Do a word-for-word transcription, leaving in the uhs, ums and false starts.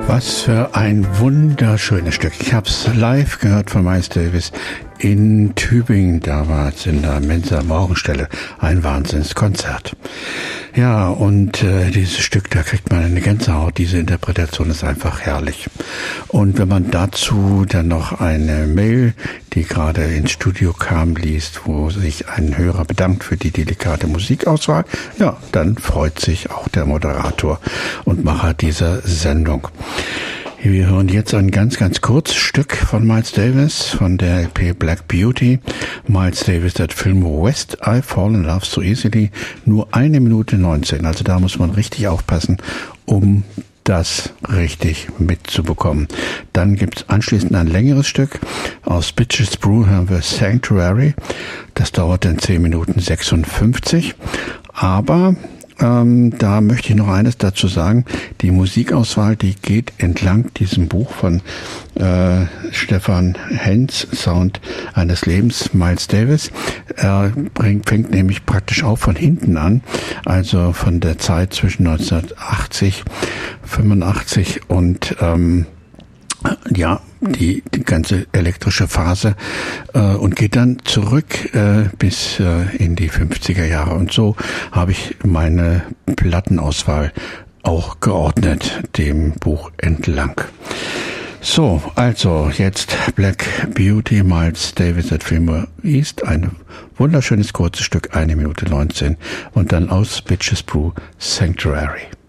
Was für ein wunderschönes Stück. Ich habe es live gehört von Miles Davis in Tübingen damals in der Mensa Morgenstelle. Ein Wahnsinnskonzert. Ja, und äh, dieses Stück, da kriegt man eine Gänsehaut. Diese Interpretation ist einfach herrlich. Und wenn man dazu dann noch eine Mail, die gerade ins Studio kam, liest, wo sich ein Hörer bedankt für die delikate Musikauswahl, ja, dann freut sich auch der Moderator und Macher dieser Sendung. Wir hören jetzt ein ganz, ganz kurzes Stück von Miles Davis, von der L P Black Beauty. Miles Davis, der Film West, I Fall in Love So Easily, nur eine Minute neunzehn. Also da muss man richtig aufpassen, um das richtig mitzubekommen. Dann gibt's anschließend ein längeres Stück. Aus Bitches Brew hören wir Sanctuary. Das dauert dann zehn Minuten sechsundfünfzig. Aber Ähm, da möchte ich noch eines dazu sagen. Die Musikauswahl, die geht entlang diesem Buch von äh, Stefan Hens, Sound eines Lebens, Miles Davis. Er bringt, fängt nämlich praktisch auch von hinten an, also von der Zeit zwischen neunzehnhundertachtzig, fünfundachtzig und ähm, ja, die, die ganze elektrische Phase äh, und geht dann zurück äh, bis äh, in die fünfziger Jahre. Und so habe ich meine Plattenauswahl auch geordnet, dem Buch entlang. So, also jetzt Black Beauty, Miles Davis at Fillmore East, ein wunderschönes kurzes Stück, eine Minute neunzehn und dann aus Bitches Brew Sanctuary.